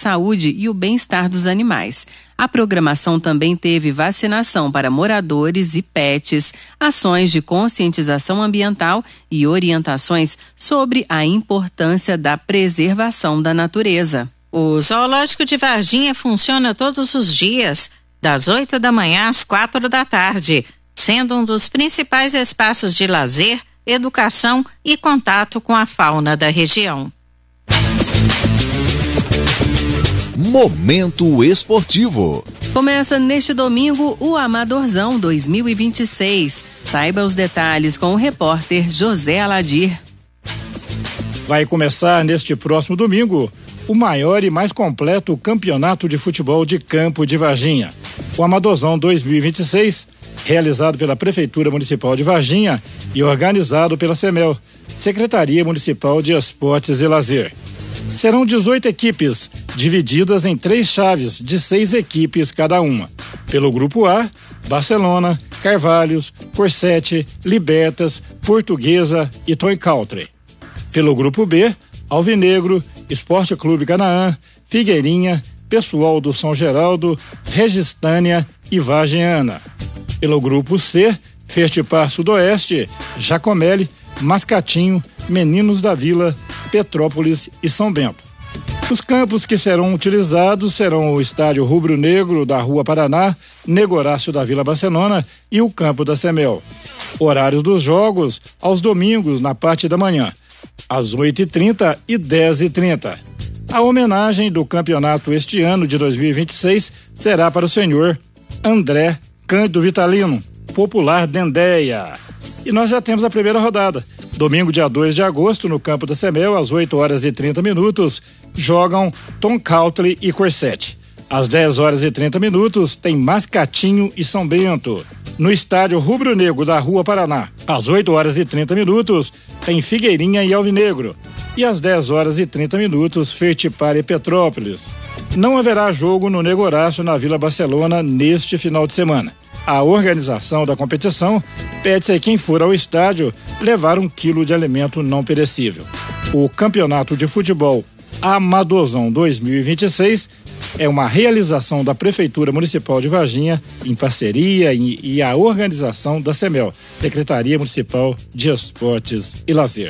saúde e o bem-estar dos animais. A programação também teve vacinação para moradores e pets, ações de conscientização ambiental e orientações sobre a importância da preservação da natureza. O Zoológico de Varginha funciona todos os dias, das 8 da manhã às 4 da tarde, sendo um dos principais espaços de lazer, educação e contato com a fauna da região. Momento esportivo. Começa neste domingo o Amadorzão 2026. Saiba os detalhes com o repórter José Aladir. Vai começar neste próximo domingo o maior e mais completo campeonato de futebol de campo de Varginha. O Amadorzão 2026, realizado pela Prefeitura Municipal de Varginha e organizado pela CEMEL, Secretaria Municipal de Esportes e Lazer. Serão 18 equipes, divididas em 3 chaves de 6 equipes cada uma. Pelo Grupo A, Barcelona, Carvalhos, Corsete, Libertas, Portuguesa e Toy Country. Pelo Grupo B, Alvinegro, Esporte Clube Canaã, Figueirinha, Pessoal do São Geraldo, Registânia e Vargiana. Pelo Grupo C, Fertipar Sudoeste, Jacomeli, Mascatinho, Meninos da Vila, Petrópolis e São Bento. Os campos que serão utilizados serão o Estádio Rubro Negro da Rua Paraná, Negorácio da Vila Barcelona e o campo da CEMEL. Horários dos jogos aos domingos na parte da manhã, às 8h30 e 10h30. A homenagem do campeonato este ano de 2026 será para o senhor André Cândido Vitalino, popular Dendéia. E nós já temos a primeira rodada. Domingo, dia 2 de agosto, no campo da CEMEL, às 8h30, jogam Tom Country e Corsete. Às 10h30, tem Mascatinho e São Bento. No estádio Rubro Negro da Rua Paraná, às 8h30, tem Figueirinha e Alvinegro. E às 10h30, Fertipar e Petrópolis. Não haverá jogo no Negorácio na Vila Barcelona neste final de semana. A organização da competição pede a quem for ao estádio levar 1 quilo de alimento não perecível. O Campeonato de Futebol Amadorzão 2026 é uma realização da Prefeitura Municipal de Varginha em parceria e a organização da CEMEL, Secretaria Municipal de Esportes e Lazer.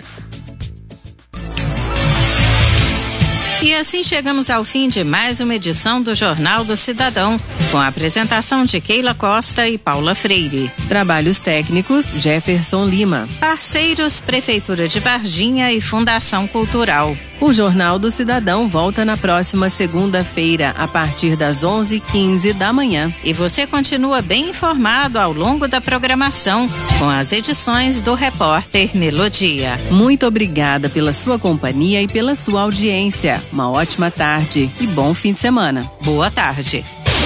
E assim chegamos ao fim de mais uma edição do Jornal do Cidadão, com a apresentação de Keila Costa e Paula Freire. Trabalhos técnicos, Jefferson Lima. Parceiros, Prefeitura de Varginha e Fundação Cultural. O Jornal do Cidadão volta na próxima segunda-feira, a partir das 11h15 da manhã. E você continua bem informado ao longo da programação, com as edições do Repórter Melodia. Muito obrigada pela sua companhia e pela sua audiência. Uma ótima tarde e bom fim de semana. Boa tarde.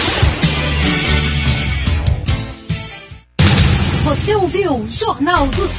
Você ouviu Jornal do